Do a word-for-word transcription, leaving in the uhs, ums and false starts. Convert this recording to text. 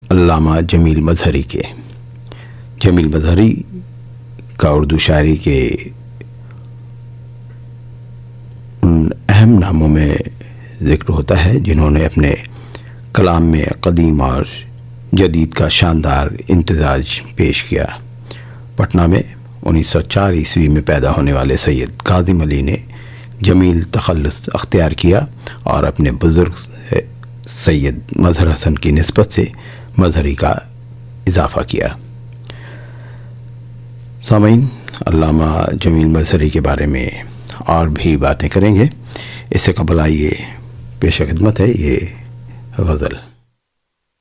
अल्लामा जमील मजहरी के। जमील मजहरी का उर्दू शायरी के उन अहम नामों में ज़िक्र होता है जिन्होंने अपने कलाम में कदीम और जदीद का शानदार इम्तिजाज पेश किया। पटना में उन्नीस सौ चार ईस्वी में पैदा होने वाले सैयद काज़िम अली ने जमील तखल्लुस अख्तियार किया और अपने बुज़ुर्ग सैयद मजहर हसन की निस्बत से मजहरी का इजाफ़ा किया। सामीन, अल्लामा जमील मजहरी के बारे में और भी बातें करेंगे। इससे कबल आइए पेश खिदमत है ये गज़ल।